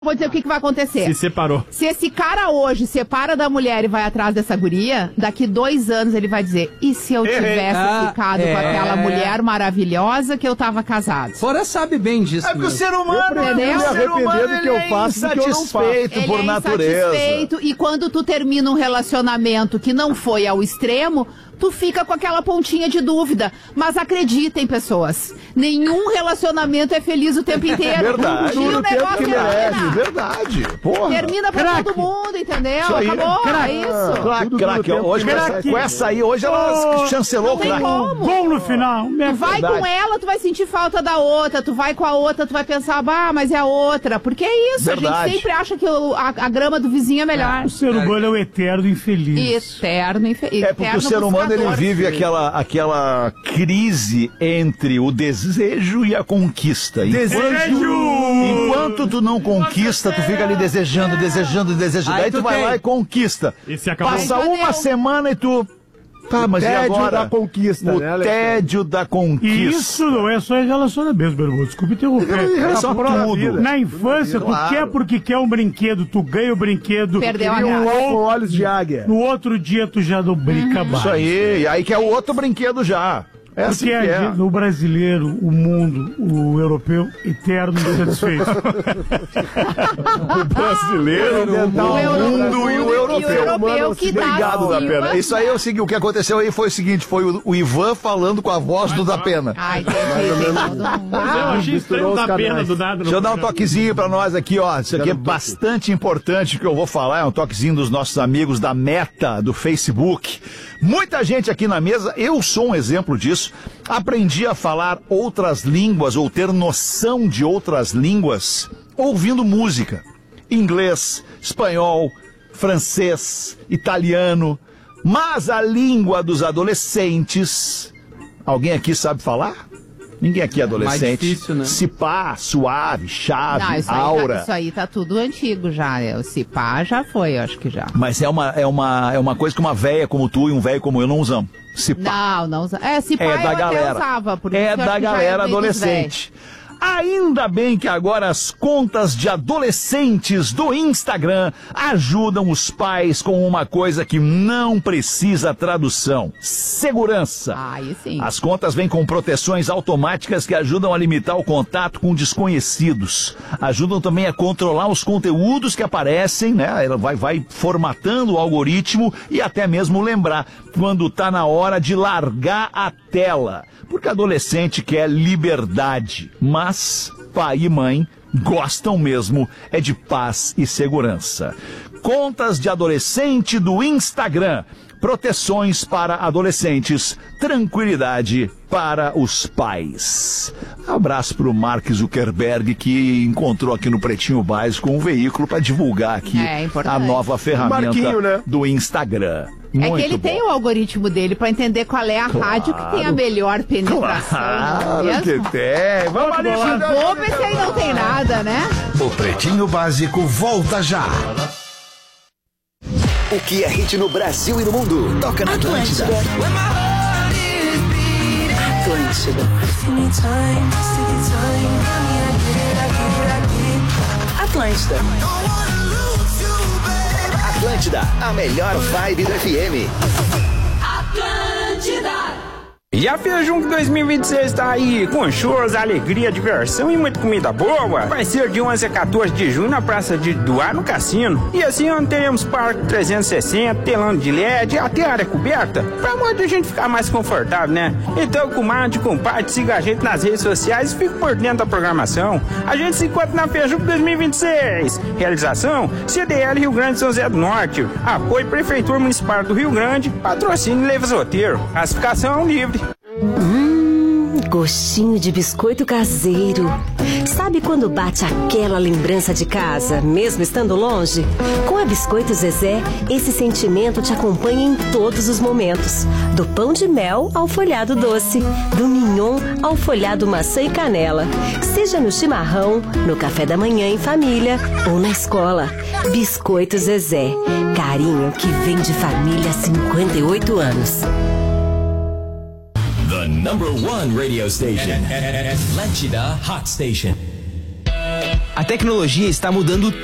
Vou dizer o que vai acontecer. Se separou. Se esse cara hoje separa da mulher e vai atrás dessa guria, daqui 2 anos ele vai dizer, e se eu tivesse ficado com aquela mulher maravilhosa que eu tava casado? Fora sabe bem disso. É porque o ser humano, do que eu faço, do que eu não faço. Ele por natureza. Insatisfeito, e quando tu termina um relacionamento que não foi ao extremo, tu fica com aquela pontinha de dúvida. Mas acreditem, pessoas, nenhum relacionamento é feliz o tempo inteiro. Verdade. E o negócio termina. Verdade. Porra. Termina pra todo mundo, entendeu? Isso aí. Acabou, é isso. Craque. Hoje, com essa aí, hoje ela chancelou o craque. Gol no final. Tu vai com ela, tu vai sentir falta da outra. Tu vai com a outra, tu vai pensar, mas é a outra. Porque é isso, Verdade. a gente sempre acha que a grama do vizinho é melhor. O ser humano é o eterno infeliz. Eterno infeliz. É porque o ser humano ele vive aquela crise entre o desejo e a conquista. Enquanto tu não conquista, tu fica ali desejando. Daí tu vai lá e conquista. Passa uma semana e tu... Tá, mas e agora? Da conquista, o tédio da conquista. E isso não é só em relacionamento, meu irmão. Desculpe interromper. Em relação a tudo. Na infância, tu quer porque quer um brinquedo, tu ganha o brinquedo. Perdeu a graça. graça. Olhos de águia. No outro dia tu já não brinca mais. Isso aí. E aí quer o outro brinquedo já. É assim porque que é. o brasileiro, o mundo, o europeu, eterno insatisfeito. O brasileiro, o mundo e o europeu. Que Obrigado, dá da Pena. Isso aí é o seguinte, o que aconteceu aí foi o seguinte, foi o Ivan falando com a voz do da Pena. Ai, entendi. Eu achei estranho da Pena do nada. Deixa eu dar um toquezinho pra nós aqui, ó. Isso aqui é bastante importante que eu vou falar, é um toquezinho dos nossos amigos da Meta, do Facebook. Muita gente aqui na mesa, eu sou um exemplo disso, aprendi a falar outras línguas ou ter noção de outras línguas ouvindo música. Inglês, espanhol, francês, italiano. Mas a língua dos adolescentes, alguém aqui sabe falar? Ninguém aqui é adolescente. Mais difícil, né? Cipá, suave, chave, Não, aura. Isso aí tá tudo antigo já. O Cipá já foi, eu acho que já. Mas é uma coisa que uma véia como tu e um velho como eu não usamos. Cipá. Não usa. Cipá É da eu galera. até usava. Por É isso que eu da acho que já galera meio dos adolescente. Ainda bem que agora as contas de adolescentes do Instagram ajudam os pais com uma coisa que não precisa tradução: segurança. Aí sim. As contas vêm com proteções automáticas que ajudam a limitar o contato com desconhecidos. Ajudam também a controlar os conteúdos que aparecem, né? Ela vai formatando o algoritmo e até mesmo lembrar quando tá na hora de largar a tela. Porque adolescente quer liberdade, mas pai e mãe gostam mesmo é de paz e segurança. Contas de adolescente do Instagram. Proteções para adolescentes, tranquilidade para os pais. Abraço para o Mark Zuckerberg, que encontrou aqui no Pretinho Básico um veículo para divulgar aqui a nova ferramenta né? do Instagram. É que ele tem o algoritmo dele pra entender qual é a rádio que tem a melhor penetração. Claro que tem. Vamos ali, Bobo, esse aí não tem nada, né? O Pretinho Básico volta já. O que é hit no Brasil e no mundo? Toca na Atlântida. Atlântida. Atlântida, a melhor vibe do FM. Atlântida. E a Feijão 2026 tá aí, com shows, alegria, diversão e muita comida boa. Vai ser de 11 a 14 de junho na Praça de Doar, no Cassino. E assim teremos parque 360, telão de LED, até área coberta, pra muita gente ficar mais confortável, né? Então, comadre, compadre, siga a gente nas redes sociais e fique por dentro da programação. A gente se encontra na Feijão 2026. Realização, CDL Rio Grande São José do Norte. Apoio Prefeitura Municipal do Rio Grande. Patrocínio Leves Roteiro. Classificação livre. Gostinho de biscoito caseiro. Sabe quando bate aquela lembrança de casa, mesmo estando longe? Com a Biscoito Zezé, esse sentimento te acompanha em todos os momentos. Do pão de mel ao folhado doce, do mignon ao folhado maçã e canela. Seja no chimarrão, no café da manhã em família ou na escola. Biscoito Zezé, carinho que vem de família há 58 anos. The #1 radio station. Atlântida Hot Station. A tecnologia está mudando